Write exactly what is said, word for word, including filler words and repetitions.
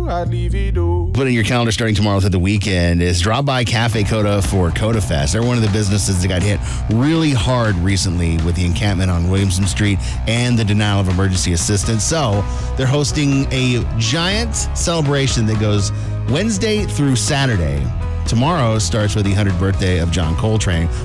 I'd leave it all. Put in your calendar starting tomorrow through the weekend is drop by Cafe Coda for Coda Fest. They're one of the businesses that got hit really hard recently with the encampment on Williamson Street and the denial of emergency assistance. So they're hosting a giant celebration that goes Wednesday through Saturday. Tomorrow starts with the hundredth birthday of John Coltrane.